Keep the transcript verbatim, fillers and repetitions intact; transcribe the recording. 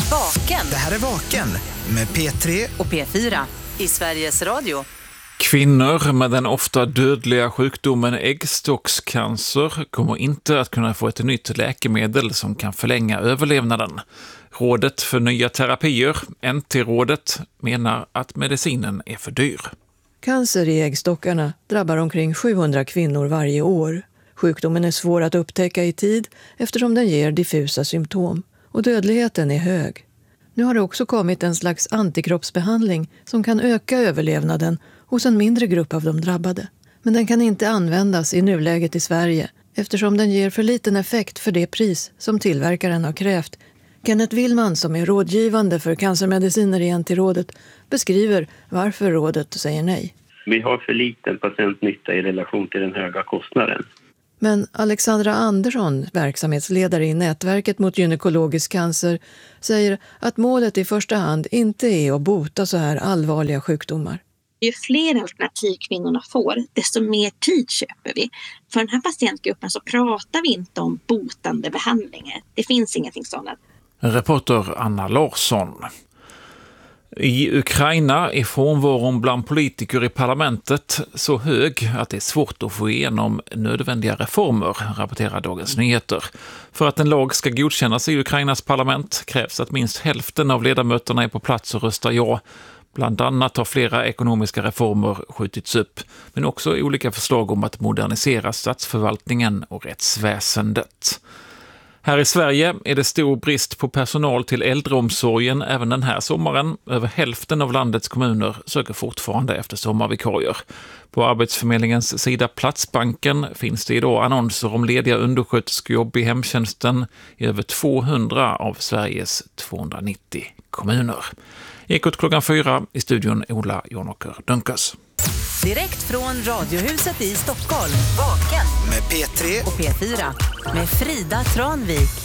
Vaken. Det här är Vaken med P tre och P fyra i Sveriges Radio. Kvinnor med den ofta dödliga sjukdomen äggstockscancer kommer inte att kunna få ett nytt läkemedel som kan förlänga överlevnaden. Rådet för nya terapier, N T-rådet, menar att medicinen är för dyr. Cancer i äggstockarna drabbar omkring sjuhundra kvinnor varje år. Sjukdomen är svår att upptäcka i tid eftersom den ger diffusa symptom och dödligheten är hög. Nu har det också kommit en slags antikroppsbehandling som kan öka överlevnaden hos en mindre grupp av de drabbade. Men den kan inte användas i nuläget i Sverige eftersom den ger för liten effekt för det pris som tillverkaren har krävt. Kenneth Willman, som är rådgivande för cancermediciner i N T-rådet, beskriver varför rådet säger nej. Vi har för liten patientnytta i relation till den höga kostnaden. Men Alexandra Andersson, verksamhetsledare i nätverket mot gynekologisk cancer, säger att målet i första hand inte är att bota så här allvarliga sjukdomar. Ju fler alternativ kvinnorna får, desto mer tid köper vi. För den här patientgruppen så pratar vi inte om botande behandlingar. Det finns ingenting sådant. Reporter Anna Larsson. I Ukraina är frånvaron bland politiker i parlamentet så hög att det är svårt att få igenom nödvändiga reformer, rapporterar Dagens Nyheter. För att en lag ska godkännas i Ukrainas parlament krävs att minst hälften av ledamöterna är på plats och röstar ja. Bland annat har flera ekonomiska reformer skjutits upp, men också olika förslag om att modernisera statsförvaltningen och rättsväsendet. Här i Sverige är det stor brist på personal till äldreomsorgen även den här sommaren. Över hälften av landets kommuner söker fortfarande efter sommarvikarier. På Arbetsförmedlingens sida Platsbanken finns det idag annonser om lediga undersköterskejobb i hemtjänsten i över tvåhundra av Sveriges tvåhundranittio kommuner. Ekot klockan fyra, i studion Ola Jonåker Dunkas. Direkt från Radiohuset i Stockholm. Vaken med P tre och P fyra med Frida Tranvik.